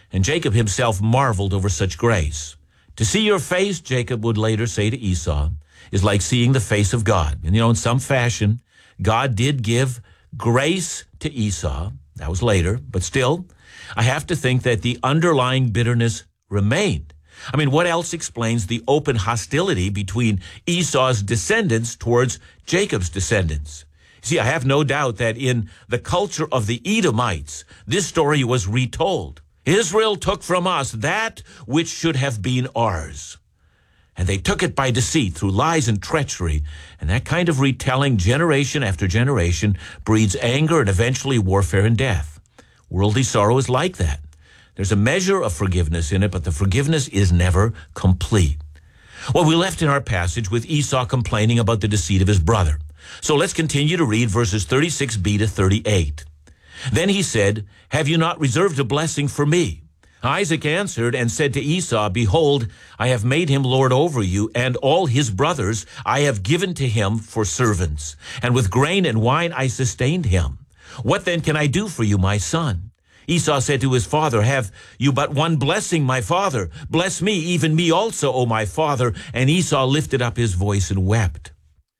And Jacob himself marveled over such grace. To see your face, Jacob would later say to Esau, is like seeing the face of God. And in some fashion, God did give grace to Esau. That was later, but still, I have to think that the underlying bitterness remained. I mean, what else explains the open hostility between Esau's descendants towards Jacob's descendants? See, I have no doubt that in the culture of the Edomites, this story was retold. Israel took from us that which should have been ours. And they took it by deceit through lies and treachery. And that kind of retelling generation after generation breeds anger and eventually warfare and death. Worldly sorrow is like that. There's a measure of forgiveness in it, but the forgiveness is never complete. Well, we left in our passage with Esau complaining about the deceit of his brother. So let's continue to read verses 36b to 38. Then he said, have you not reserved a blessing for me? Isaac answered and said to Esau, behold, I have made him lord over you, and all his brothers I have given to him for servants, and with grain and wine I sustained him. What then can I do for you, my son? Esau said to his father, have you but one blessing, my father? Bless me, even me also, O my father. And Esau lifted up his voice and wept.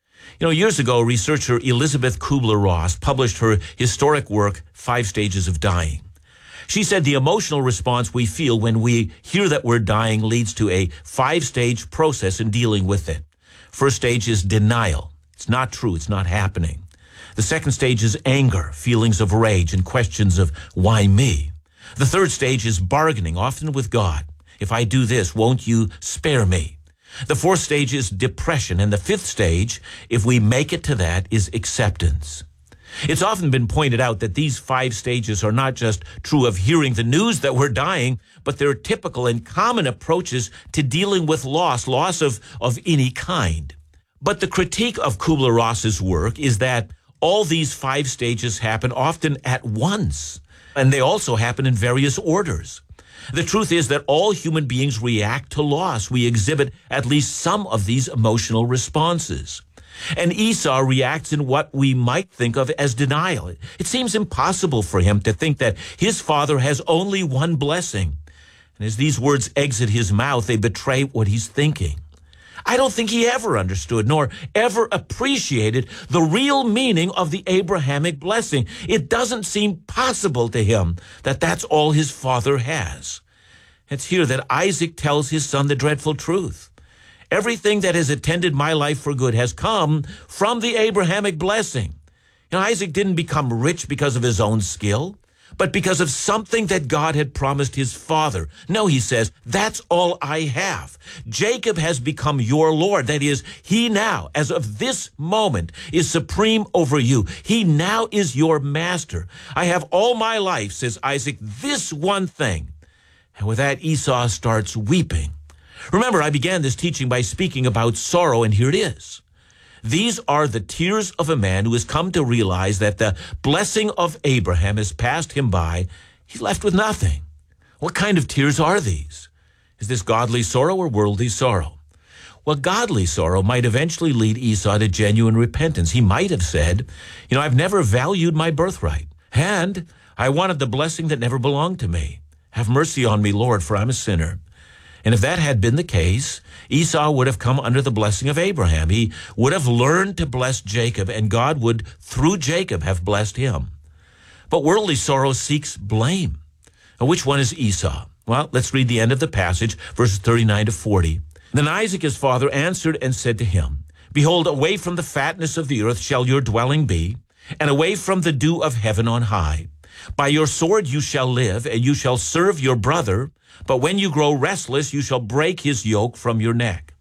Years ago, researcher Elizabeth Kubler-Ross published her historic work, 5 Stages of Dying. She said the emotional response we feel when we hear that we're dying leads to a 5-stage process in dealing with it. First stage is denial. It's not true. It's not happening. The second stage is anger, feelings of rage, and questions of why me. The third stage is bargaining, often with God. If I do this, won't you spare me? The fourth stage is depression, and the fifth stage, if we make it to that, is acceptance. It's often been pointed out that these 5 stages are not just true of hearing the news that we're dying, but they're typical and common approaches to dealing with loss of any kind. But the critique of Kubler-Ross's work is that all these 5 stages happen often at once, and they also happen in various orders. The truth is that all human beings react to loss. We exhibit at least some of these emotional responses. And Esau reacts in what we might think of as denial. It seems impossible for him to think that his father has only one blessing. And as these words exit his mouth, they betray what he's thinking. I don't think he ever understood nor ever appreciated the real meaning of the Abrahamic blessing. It doesn't seem possible to him that that's all his father has. It's here that Isaac tells his son the dreadful truth. Everything that has attended my life for good has come from the Abrahamic blessing. Isaac didn't become rich because of his own skill, but because of something that God had promised his father. No, he says, that's all I have. Jacob has become your Lord. That is, he now, as of this moment, is supreme over you. He now is your master. I have all my life, says Isaac, this one thing. And with that, Esau starts weeping. Remember, I began this teaching by speaking about sorrow, and here it is. These are the tears of a man who has come to realize that the blessing of Abraham has passed him by. He's left with nothing. What kind of tears are these? Is this godly sorrow or worldly sorrow? Well, godly sorrow might eventually lead Esau to genuine repentance. He might have said, I've never valued my birthright, and I wanted the blessing that never belonged to me. Have mercy on me, Lord, for I'm a sinner. And if that had been the case, Esau would have come under the blessing of Abraham. He would have learned to bless Jacob, and God would, through Jacob, have blessed him. But worldly sorrow seeks blame. Now, which one is Esau? Well, let's read the end of the passage, verses 39 to 40. Then Isaac his father answered and said to him, behold, away from the fatness of the earth shall your dwelling be, and away from the dew of heaven on high. By your sword you shall live, and you shall serve your brother, but when you grow restless, you shall break his yoke from your neck.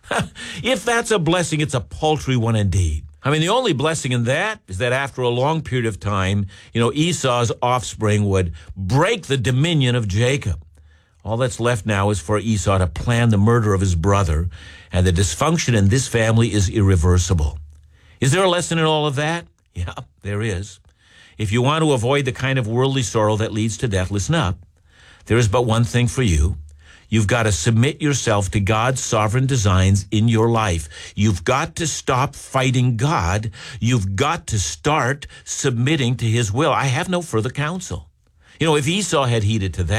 If that's a blessing, it's a paltry one indeed. The only blessing in that is that after a long period of time, Esau's offspring would break the dominion of Jacob. All that's left now is for Esau to plan the murder of his brother, and the dysfunction in this family is irreversible. Is there a lesson in all of that? Yeah, there is. If you want to avoid the kind of worldly sorrow that leads to death, listen up. There is but one thing for you. You've got to submit yourself to God's sovereign designs in your life. You've got to stop fighting God. You've got to start submitting to his will. I have no further counsel. If Esau had heeded to that,